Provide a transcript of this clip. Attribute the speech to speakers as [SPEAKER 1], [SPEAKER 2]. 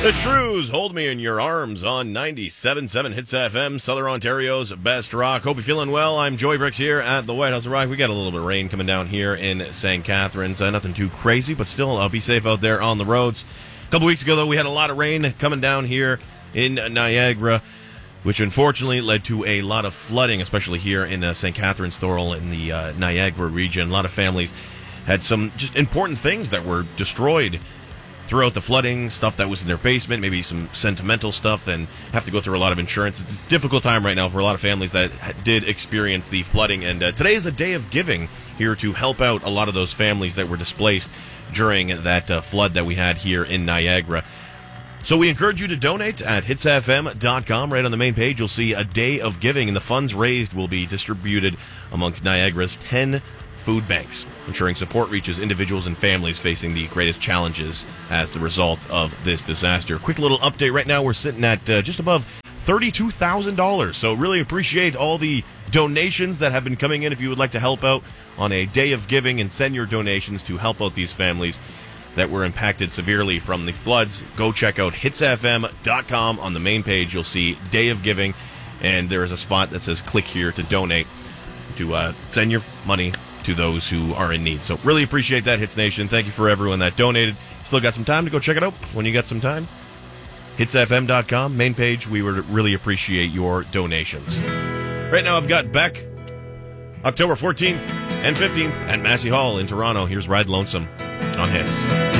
[SPEAKER 1] The Shrews, Hold Me in Your Arms on 97.7 Hits FM, Southern Ontario's best rock. Hope you're feeling well. I'm Joey Bricks here at the White House of Rock. We got a little bit of rain coming down here in St. Catharines. Nothing too crazy, but still be safe out there on the roads. A couple weeks ago, though, we had a lot of rain coming down here in Niagara, which unfortunately led to a lot of flooding, especially here in St. Catharines, Thorold, in the Niagara region. A lot of families had some just important things that were destroyed throughout the flooding, stuff that was in their basement, maybe some sentimental stuff, and have to go through a lot of insurance. It's a difficult time right now for a lot of families that did experience the flooding, and today is a day of giving here to help out a lot of those families that were displaced during that flood that we had here in Niagara. So we encourage you to donate at hitsfm.com. Right on the main page, you'll see a day of giving, and the funds raised will be distributed amongst Niagara's 10 food banks, ensuring support reaches individuals and families facing the greatest challenges as the result of this disaster. Quick little update right now. We're sitting at just above $32,000. So really appreciate all the donations that have been coming in. If you would like to help out on a day of giving and send your donations to help out these families that were impacted severely from the floods, go check out hitsfm.com. On the main page, you'll see Day of Giving, and there is a spot that says click here to donate, to send your money to those who are in need. So really appreciate that, Hits Nation. Thank you for everyone that donated. Still got some time to go check it out when you got some time. hitsfm.com, main page. We would really appreciate your donations. Right now I've got Beck, October 14th and 15th at Massey Hall in Toronto. Here's Ride Lonesome on Hits.